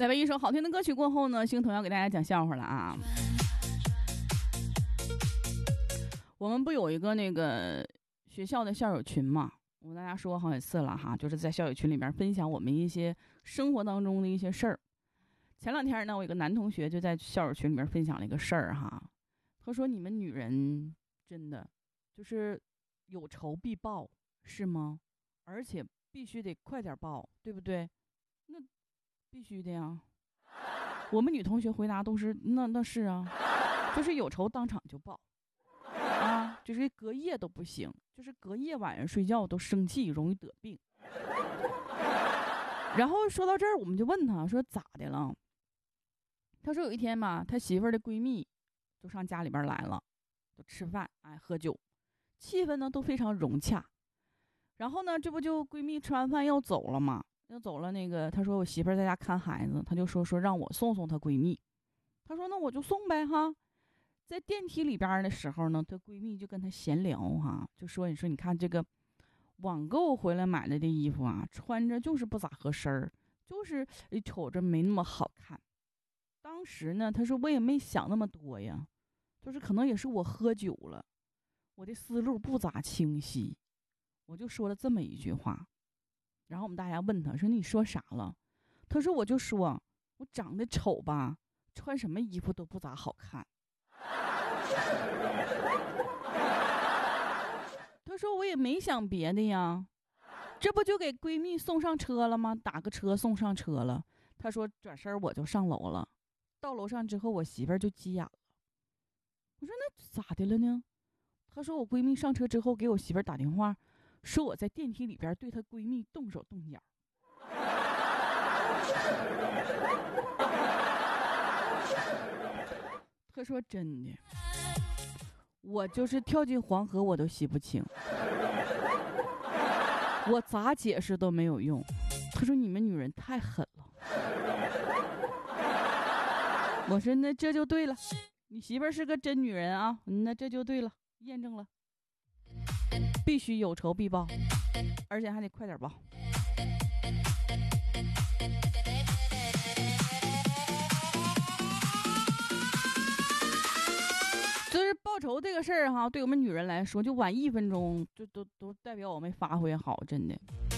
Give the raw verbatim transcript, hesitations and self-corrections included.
在为一首好听的歌曲过后呢，星彤要给大家讲笑话了啊。我们不有一个那个学校的校友群嘛，我跟大家说好几次了哈，就是在校友群里面分享我们一些生活当中的一些事儿。前两天呢，我有个男同学就在校友群里面分享了一个事儿哈，他说你们女人真的就是有仇必报是吗？而且必须得快点报，对不对？那必须的呀。我们女同学回答都是那那是啊，就是有仇当场就报啊，就是隔夜都不行，就是隔夜晚上睡觉都生气，容易得病。然后说到这儿，我们就问他说咋的了？他说有一天吧，他媳妇儿的闺蜜就上家里边来了，就吃饭哎喝酒，气氛呢都非常融洽。然后呢，这不就闺蜜吃完饭要走了嘛？要走了，那个她说我媳妇儿在家看孩子，她就说说让我送送她闺蜜。她说那我就送呗哈。在电梯里边的时候呢，她闺蜜就跟她闲聊哈，就说你说你看这个网购回来买来的衣服啊，穿着就是不咋合身儿，就是瞅着没那么好看。当时呢，她说我也没想那么多呀，就是可能也是我喝酒了，我的思路不咋清晰，我就说了这么一句话。然后我们大家问他说你说啥了？他说我就说我长得丑吧，穿什么衣服都不咋好看。他说我也没想别的呀，这不就给闺蜜送上车了吗？打个车送上车了。他说转身我就上楼了，到楼上之后我媳妇儿就急眼了。我说那咋的了呢？他说我闺蜜上车之后给我媳妇儿打电话，说我在电梯里边对她闺蜜动手动脚。他说真的，我就是跳进黄河我都洗不清，我咋解释都没有用。他说你们女人太狠了。我说那这就对了，你媳妇儿是个真女人啊，那这就对了，验证了，必须有仇必报，而且还得快点报。就是报仇这个事儿哈，对我们女人来说，就晚一分钟，就都都代表我没发挥好，真的。